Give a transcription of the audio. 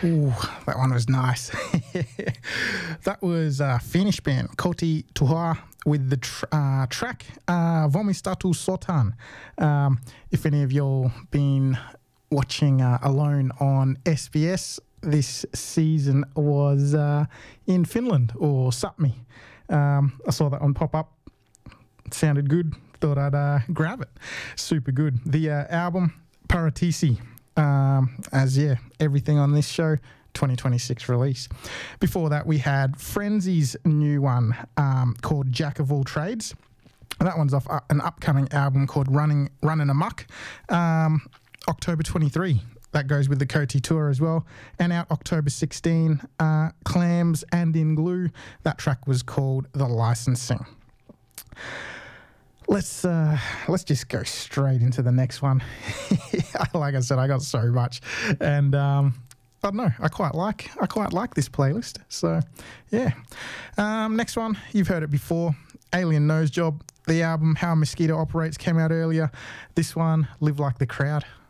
Ooh, that one was nice. That was Finnish band Koti Tuhua with the track Vomistatu Sotan. If any of y'all been watching Alone on SBS, this season was in Finland or Sapmi. I saw that one pop up. It sounded good. Thought I'd grab it. Super good. The album Paratisi, everything on this show, 2026 release. Before that, we had Frenzy's new one called Jack of All Trades. That one's off an upcoming album called Running Amok, October 23. That goes with the Koti tour as well. And out October 16, Clams and In Glue. That track was called The Licensing. Let's just go straight into the next one. Like I said, I got so much, and I don't know. I quite like this playlist. So yeah. Next one, you've heard it before. Alien Nose Job. The album How a Mosquito Operates came out earlier. This one, Live Like the Crowd.